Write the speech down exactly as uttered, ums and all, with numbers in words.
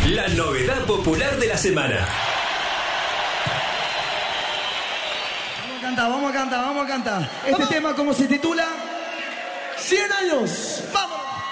La novedad popular de la semana. Vamos a cantar, vamos a cantar, vamos a cantar. Este tema, como se titula, cien años. ¡Vamos!